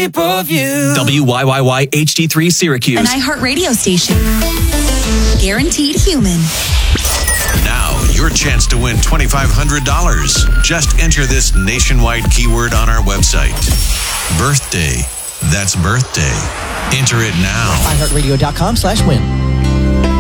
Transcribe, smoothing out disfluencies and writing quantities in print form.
shape of you. WYYY HD3 Syracuse. An iHeartRadio station. Guaranteed human. Now, your chance to win $2,500. Just enter this nationwide keyword on our website. Birthday. That's birthday. Enter it now. iHeartRadio.com/win.